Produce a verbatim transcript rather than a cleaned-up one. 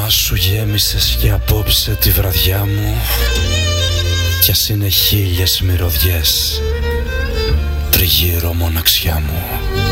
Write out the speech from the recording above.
όνομά σου γέμισες και απόψε τη βραδιά μου, κι ας είναι χίλιες μυρωδιές τριγύρω μοναξιά μου.